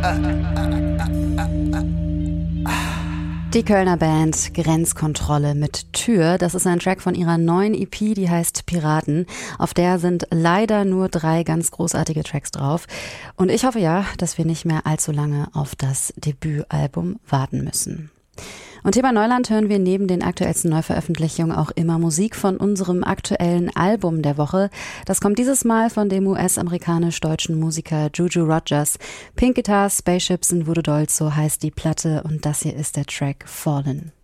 Die Kölner Band Grenzkontrolle mit Tür, das ist ein Track von ihrer neuen EP, die heißt Piraten. Auf der sind leider nur 3 ganz großartige Tracks drauf. Und ich hoffe ja, dass wir nicht mehr allzu lange auf das Debütalbum warten müssen. Und hier bei Neuland hören wir neben den aktuellsten Neuveröffentlichungen auch immer Musik von unserem aktuellen Album der Woche. Das kommt dieses Mal von dem US-amerikanisch-deutschen Musiker Juju Rogers. Pink Guitars, Spaceships and Voodoo Dolls, so heißt die Platte und das hier ist der Track Fallen.